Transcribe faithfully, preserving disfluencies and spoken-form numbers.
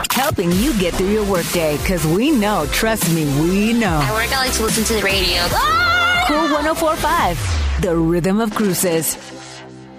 Helping you get through your workday, because we know, trust me, we know. At work, I like to listen to the radio. Ah! Cool one oh four point five, the rhythm of cruises.